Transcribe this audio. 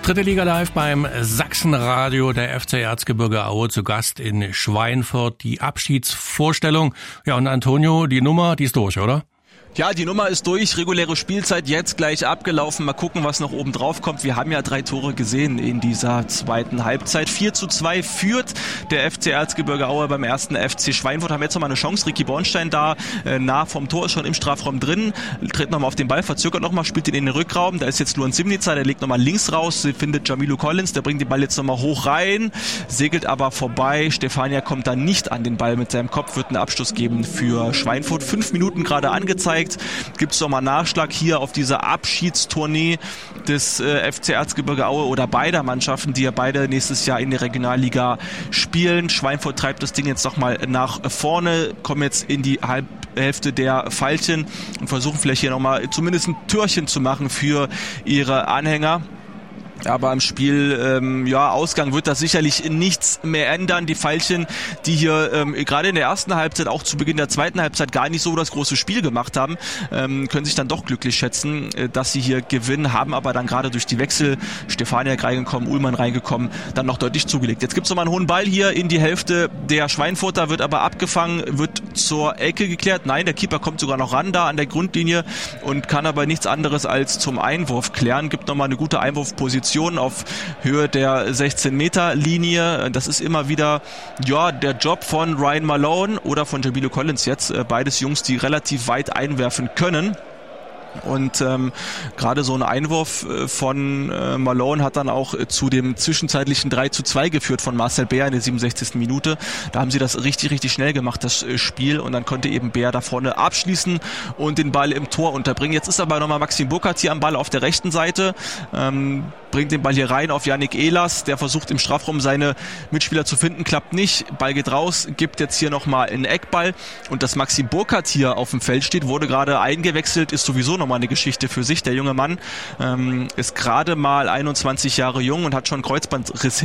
Dritte Liga live beim Sachsenradio, der FC Erzgebirge Aue zu Gast in Schweinfurt. Die Abschiedsvorstellung. Ja, und Antonio, die Nummer, die ist durch, oder? Ja, die Nummer ist durch, reguläre Spielzeit jetzt gleich abgelaufen. Mal gucken, was noch oben drauf kommt. Wir haben ja 3 Tore gesehen in dieser zweiten Halbzeit. 4:2 führt der FC Erzgebirge Aue beim ersten FC Schweinfurt. Haben jetzt nochmal eine Chance. Ricky Bornstein da nah vom Tor, ist schon im Strafraum drin. Tritt nochmal auf den Ball, verzögert nochmal, spielt ihn in den Rückraum. Da ist jetzt Luan Simnica, der legt nochmal links raus. Sie findet Jamilu Collins, der bringt den Ball jetzt nochmal hoch rein. Segelt aber vorbei. Stefania kommt da nicht an den Ball mit seinem Kopf. Wird einen Abschluss geben für Schweinfurt. 5 Minuten gerade angezeigt. Gibt es nochmal Nachschlag hier auf dieser Abschiedstournee des FC Erzgebirge Aue oder beider Mannschaften, die ja beide nächstes Jahr in der Regionalliga spielen. Schweinfurt treibt das Ding jetzt nochmal nach vorne, kommen jetzt in die Halbhälfte der Veilchen und versuchen vielleicht hier nochmal zumindest ein Türchen zu machen für ihre Anhänger. Aber im Spiel, Ausgang wird das sicherlich nichts mehr ändern. Die Veilchen, die hier gerade in der ersten Halbzeit, auch zu Beginn der zweiten Halbzeit gar nicht so das große Spiel gemacht haben, können sich dann doch glücklich schätzen, dass sie hier gewinnen, haben aber dann gerade durch die Wechsel, Stefaniak reingekommen, Ullmann reingekommen, dann noch deutlich zugelegt. Jetzt gibt es nochmal einen hohen Ball hier in die Hälfte der Schweinfurter, wird aber abgefangen, wird zur Ecke geklärt. Nein, der Keeper kommt sogar noch ran da an der Grundlinie und kann aber nichts anderes als zum Einwurf klären. Gibt nochmal eine gute Einwurfposition auf Höhe der 16-Meter-Linie. Das ist immer wieder der Job von Ryan Malone oder von Jamilu Collins jetzt. Beides Jungs, die relativ weit einwerfen können. Und gerade so ein Einwurf von Malone hat dann auch zu dem zwischenzeitlichen 3:2 geführt von Marcel Beer in der 67. Minute. Da haben sie das richtig, richtig schnell gemacht, das Spiel. Und dann konnte eben Beer da vorne abschließen und den Ball im Tor unterbringen. Jetzt ist aber nochmal Maxim Burkhardt hier am Ball auf der rechten Seite. Bringt den Ball hier rein auf Yannick Ehlers. Der versucht im Strafraum seine Mitspieler zu finden. Klappt nicht. Ball geht raus. Gibt jetzt hier nochmal einen Eckball. Und dass Maxim Burkhardt hier auf dem Feld steht, wurde gerade eingewechselt, ist sowieso nochmal eine Geschichte für sich. Der junge Mann ist gerade mal 21 Jahre jung und hat schon Kreuzbandriss